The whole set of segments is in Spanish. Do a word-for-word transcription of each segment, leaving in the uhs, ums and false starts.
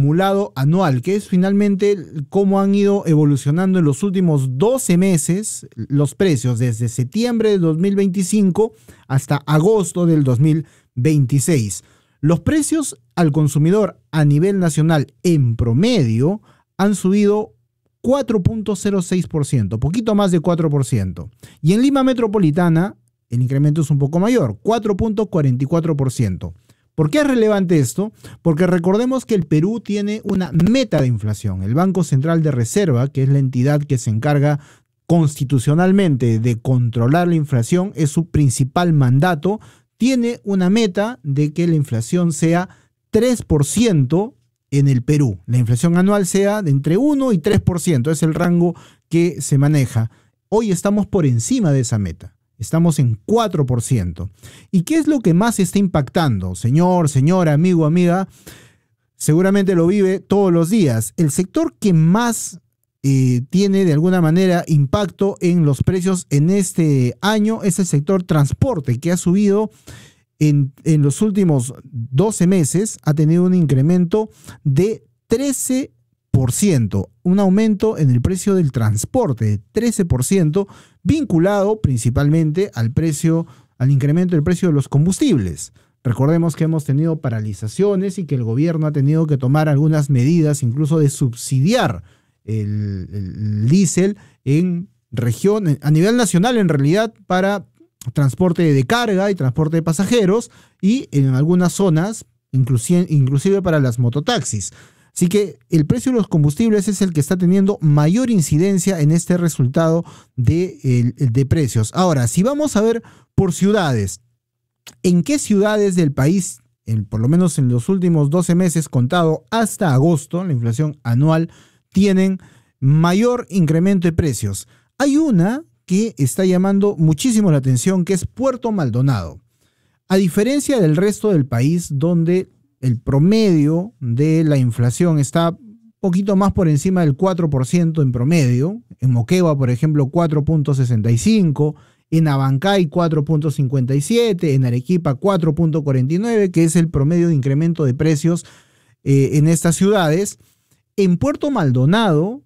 acumulado anual, que es finalmente cómo han ido evolucionando en los últimos doce meses los precios desde septiembre del dos mil veinticinco hasta agosto del dos mil veintiséis. Los precios al consumidor a nivel nacional en promedio han subido cuatro punto cero seis por ciento, poquito más de cuatro por ciento. Y en Lima Metropolitana el incremento es un poco mayor, cuatro punto cuarenta y cuatro por ciento. ¿Por qué es relevante esto? Porque recordemos que el Perú tiene una meta de inflación. El Banco Central de Reserva, que es la entidad que se encarga constitucionalmente de controlar la inflación, es su principal mandato, tiene una meta de que la inflación sea tres por ciento en el Perú. La inflación anual sea de entre uno y tres por ciento, es el rango que se maneja. Hoy estamos por encima de esa meta. Estamos en cuatro por ciento. ¿Y qué es lo que más está impactando? Señor, señora, amigo, amiga, seguramente lo vive todos los días. El sector que más eh, tiene de alguna manera impacto en los precios en este año es el sector transporte, que ha subido en, en los últimos doce meses, ha tenido un incremento de trece por ciento, un aumento en el precio del transporte de trece por ciento, vinculado principalmente al precio, al incremento del precio de los combustibles. Recordemos que hemos tenido paralizaciones y que el gobierno ha tenido que tomar algunas medidas, incluso de subsidiar el, el diésel en región, a nivel nacional en realidad, para transporte de carga y transporte de pasajeros, y en algunas zonas, inclusive, inclusive para las mototaxis. Así que el precio de los combustibles es el que está teniendo mayor incidencia en este resultado de, de precios. Ahora, si vamos a ver por ciudades, ¿en qué ciudades del país, en, por lo menos en los últimos doce meses contado hasta agosto, la inflación anual, tienen mayor incremento de precios? Hay una que está llamando muchísimo la atención, que es Puerto Maldonado. A diferencia del resto del país, donde el promedio de la inflación está un poquito más por encima del cuatro por ciento en promedio, en Moquegua, por ejemplo, cuatro punto sesenta y cinco, en Abancay cuatro punto cincuenta y siete, en Arequipa cuatro punto cuarenta y nueve, que es el promedio de incremento de precios eh, en estas ciudades. En Puerto Maldonado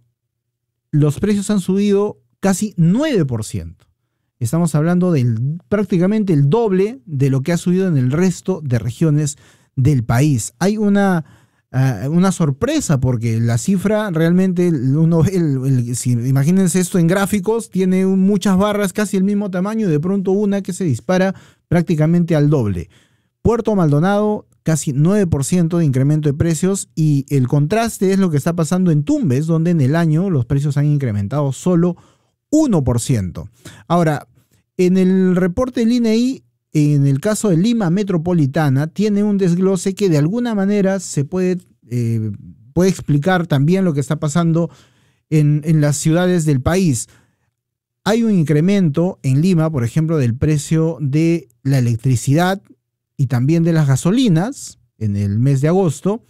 los precios han subido casi nueve por ciento. Estamos hablando del prácticamente el doble de lo que ha subido en el resto de regiones del país. Hay una, uh, una sorpresa porque la cifra realmente, uno, el, el, si, imagínense esto en gráficos, tiene muchas barras casi el mismo tamaño y de pronto una que se dispara prácticamente al doble. Puerto Maldonado, casi nueve por ciento de incremento de precios, y el contraste es lo que está pasando en Tumbes, donde en el año los precios han incrementado solo uno por ciento. Ahora, en el reporte del I N E I, en el caso de Lima Metropolitana, tiene un desglose que de alguna manera se puede, eh, puede explicar también lo que está pasando en, en las ciudades del país. Hay un incremento en Lima, por ejemplo, del precio de la electricidad y también de las gasolinas en el mes de agosto,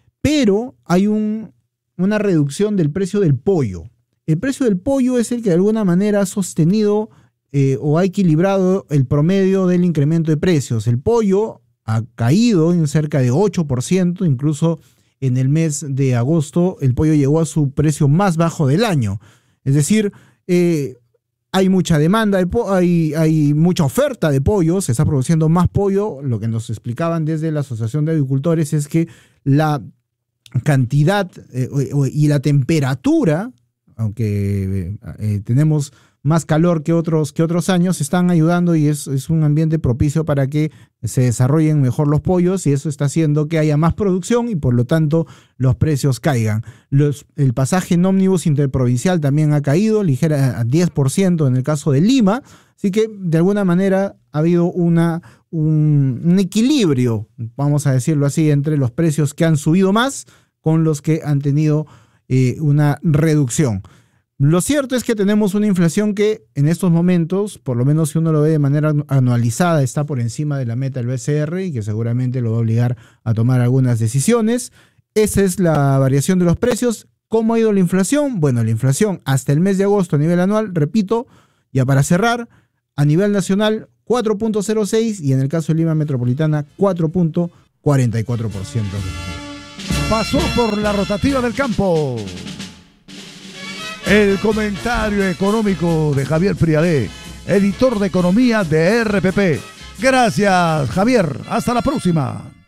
pero hay un, una reducción del precio del pollo. El precio del pollo es el que de alguna manera ha sostenido Eh, o ha equilibrado el promedio del incremento de precios. El pollo ha caído en cerca de ocho por ciento, incluso en el mes de agosto el pollo llegó a su precio más bajo del año. Es decir, eh, hay mucha demanda, de po hay, hay mucha oferta de pollo, se está produciendo más pollo. Lo que nos explicaban desde la Asociación de Agricultores es que la cantidad eh, y la temperatura, aunque eh, tenemos más calor que otros, que otros años, están ayudando y es, es un ambiente propicio para que se desarrollen mejor los pollos, y eso está haciendo que haya más producción y por lo tanto los precios caigan. Los, el pasaje en ómnibus interprovincial también ha caído ligera a diez por ciento en el caso de Lima, así que de alguna manera ha habido una, un, un equilibrio, vamos a decirlo así, entre los precios que han subido más con los que han tenido eh, una reducción. Lo cierto es que tenemos una inflación que en estos momentos, por lo menos si uno lo ve de manera anualizada, está por encima de la meta del B C R y que seguramente lo va a obligar a tomar algunas decisiones. Esa es la variación de los precios. ¿Cómo ha ido la inflación? Bueno, la inflación hasta el mes de agosto a nivel anual, repito, ya para cerrar, a nivel nacional cuatro punto cero seis y en el caso de Lima Metropolitana cuatro punto cuarenta y cuatro por ciento. Pasó por la rotativa del campo el comentario económico de Javier Priadé, editor de economía de R P P. Gracias, Javier. Hasta la próxima.